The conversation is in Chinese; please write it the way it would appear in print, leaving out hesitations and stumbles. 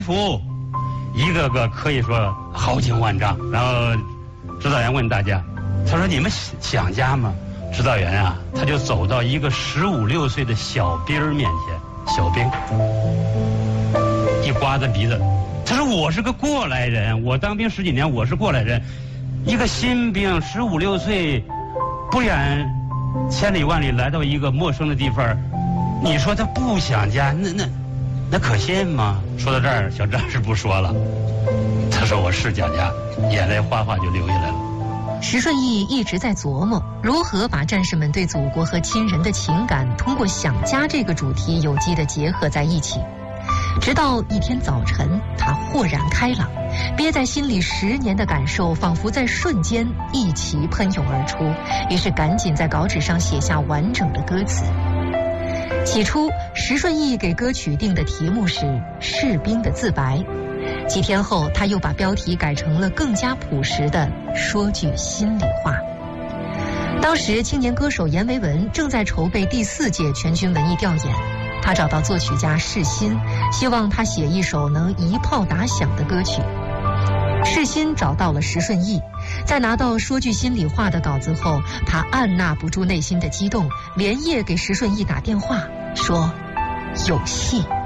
服，一个个可以说豪情万丈。然后指导员问大家，他说：“你们想家吗？”指导员啊，他就走到一个15、16岁的小兵面前，小兵一刮他鼻子，他说：“我是个过来人，我当兵10几年，我是过来人。一个新兵15、16岁，不远千里万里来到一个陌生的地方，你说他不想家，那可信吗？”说到这儿，小战士不说了，他说：“我是想家。”眼泪哗哗就流下来了。 石顺义一直在琢磨如何把战士们对祖国和亲人的情感通过想家这个主题有机地结合在一起。直到一天早晨，他豁然开朗，憋在心里10年的感受仿佛在瞬间一齐喷涌而出，于是赶紧在稿纸上写下完整的歌词。起初，石顺义给歌曲定的题目是《士兵的自白》，几天后，他又把标题改成了更加朴实的“说句心里话”。当时，青年歌手阎维文正在筹备第4届全军文艺调研，他找到作曲家世新，希望他写一首能一炮打响的歌曲。世新找到了石顺义，在拿到《说句心里话》的稿子后，他按捺不住内心的激动，连夜给石顺义打电话，说：“有戏。”